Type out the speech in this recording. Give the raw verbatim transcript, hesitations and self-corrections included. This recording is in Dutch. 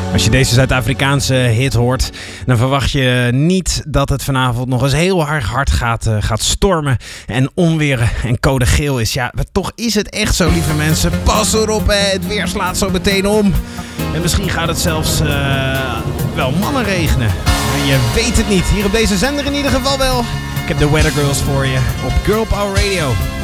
Als je deze Zuid-Afrikaanse hit hoort, dan verwacht je niet dat het vanavond nog eens heel erg hard gaat, uh, gaat stormen en onweer en code geel is. Ja, maar toch is het echt zo, lieve mensen. Pas erop, hè. Het weer slaat zo meteen om. En misschien gaat het zelfs uh, wel mannen regenen. Maar je weet het niet. Hier op deze zender in ieder geval wel. Ik heb de Weather Girls voor je op Girl Power Radio.